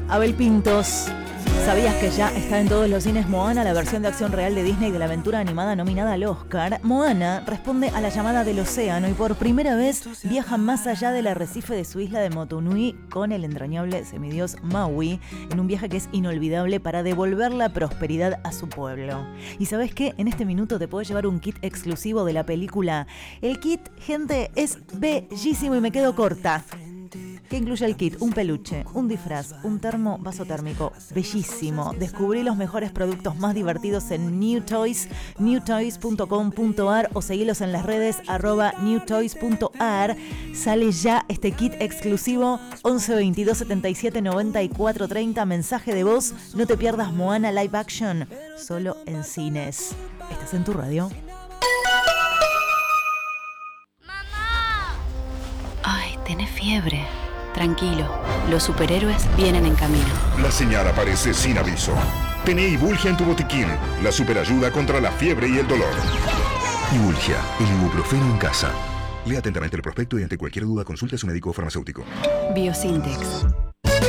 Abel Pintos. ¿Sabías que ya está en todos los cines Moana, la versión de acción real de Disney de la aventura animada nominada al Oscar? Moana responde a la llamada del océano y por primera vez viaja más allá del arrecife de su isla de Motunui con el entrañable semidios Maui, en un viaje que es inolvidable para devolver la prosperidad a su pueblo. ¿Y sabes qué? En este minuto te puedes llevar un kit exclusivo de la película. El kit, gente, es bellísimo y me quedo corta. ¿Qué incluye el kit? Un peluche, un disfraz, un termo vaso térmico. Bellísimo. Descubrí los mejores productos más divertidos en New Toys, newtoys.com.ar o seguilos en las redes @newtoys.ar. Sale ya este kit exclusivo 11 22 77 94 30. Mensaje de voz. No te pierdas Moana Live Action. Solo en cines. ¿Estás en tu radio? ¡Mamá! Ay, tenés fiebre. Tranquilo, los superhéroes vienen en camino. La señal aparece sin aviso. Tené Ibulgia en tu botiquín, la superayuda contra la fiebre y el dolor. Ibulgia, el ibuprofeno en casa. Lea atentamente el prospecto y ante cualquier duda consulte a su médico o farmacéutico. Biosintex.